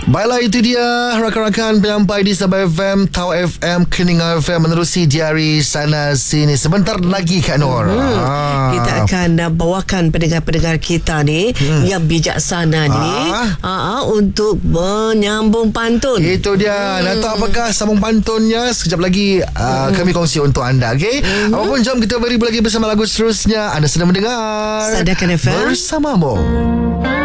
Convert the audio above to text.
Baiklah, itu dia rakan-rakan penyampai di Sabah FM, Tau FM, Keningan FM menerusi diari sana sini. Sebentar lagi Kak Nur. Kita akan bawakan pendengar-pendengar kita ni yang bijaksana ni untuk menyambung pantun. Itu dia. Nak tahu apakah sambung pantunnya? Sekejap lagi kami kongsi untuk anda. Okay? Apapun jam kita beri lagi bersama lagu seterusnya. Anda sedang mendengar Sadarkan FM bersamamu.